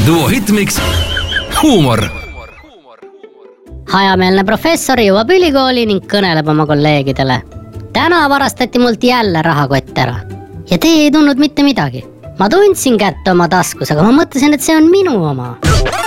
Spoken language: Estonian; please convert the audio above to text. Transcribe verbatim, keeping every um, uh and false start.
Duo Hitmix, huumor. Hajameelne professor jõuab ülikooli ning kõneleb oma kolleegidele. Täna varastati mult jälle rahakott ära. Ja te ei tundnud mitte midagi. Ma tundsin kätte oma taskus, aga ma mõtlesin, et see on minu oma.